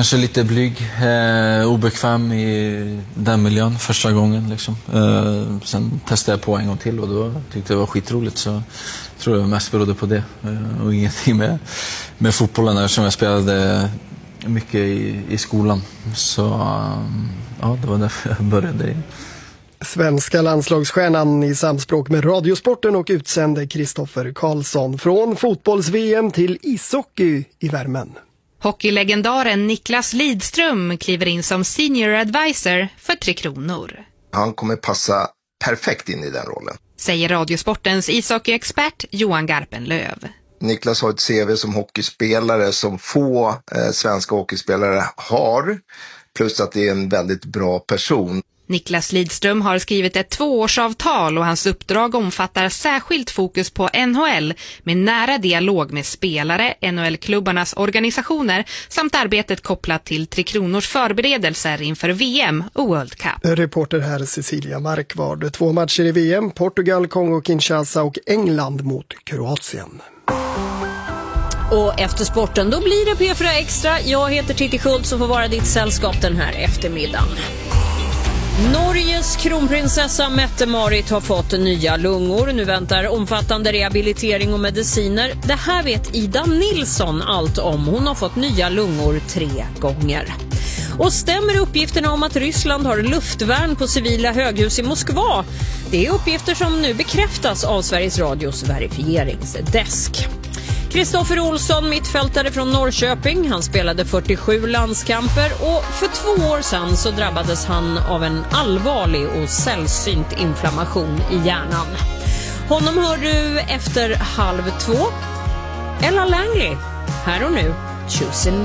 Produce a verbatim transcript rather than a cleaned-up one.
kanske lite blyg, eh, obekväm i den miljön första gången. Liksom. Eh, sen testade jag på en gång till och då tyckte jag det var skitroligt. Så jag tror jag mest berodde på det. Eh, och ingenting med, med fotbollen eftersom jag spelade mycket i, i skolan. Så um, ja, det var därför jag började. Svenska landslagsstjärnan i samspråk med Radiosporten och utsände Kristoffer Karlsson från fotbolls-V M till ishockey i värmen. Hockeylegendaren Niklas Lidström kliver in som senior advisor för Tre Kronor. Han kommer passa perfekt in i den rollen, säger Radiosportens ishockeyexpert Johan Garpenlöv. Niklas har ett C V som hockeyspelare som få eh, svenska hockeyspelare har, plus att det är en väldigt bra person. Niklas Lidström har skrivit ett tvåårsavtal och hans uppdrag omfattar särskilt fokus på N H L med nära dialog med spelare, N H L-klubbarnas organisationer samt arbetet kopplat till Tre Kronors förberedelser inför V M och World Cup. Reporter här Cecilia Markvard. Två matcher i V M, Portugal, Kongo, Kinshasa och England mot Kroatien. Och efter sporten då blir det P fyra Extra. Jag heter Titti Schultz och får vara ditt sällskap den här eftermiddagen. Norges kronprinsessa Mette-Marit har fått nya lungor. Nu väntar omfattande rehabilitering och mediciner. Det här vet Ida Nilsson allt om. Hon har fått nya lungor tre gånger. Och stämmer uppgifterna om att Ryssland har luftvärn på civila höghus i Moskva? Det är uppgifter som nu bekräftas av Sveriges Radios verifieringsdesk. Kristoffer Olsson, mittfältare från Norrköping, han spelade fyrtiosju landskamper och för två år sedan så drabbades han av en allvarlig och sällsynt inflammation i hjärnan. Honom hör du efter halv två. Ella Langley, här och nu, Choosing